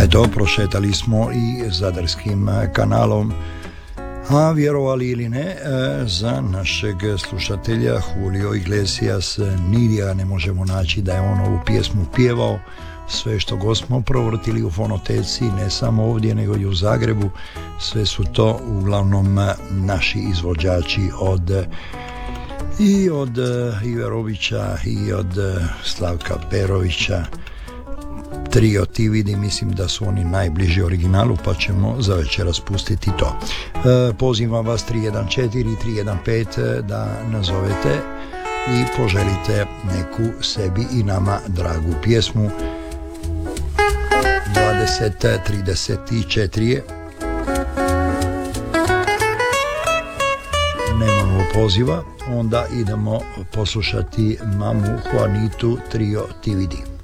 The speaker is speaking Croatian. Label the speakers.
Speaker 1: Eto, prošetali smo i Zadarskim kanalom, a vjerovali ili ne, za našeg slušatelja Julio Iglesias nigdje ne možemo naći da je on ovu pjesmu pjevao. Sve što god smo provrtili u fonoteci, ne samo ovdje nego i u Zagrebu, sve su to uglavnom naši izvođači od Ive Robića i od Slavka Perovića. Trio Ti vidi, mislim da su oni najbliži originalu, pa ćemo za večeras pustiti to. Pozivam vas 314-315 da nazovete i poželite neku sebi i nama dragu pjesmu. 20:34 nemamo poziva, onda idemo poslušati mamu Juanitu, trio Ti vidi.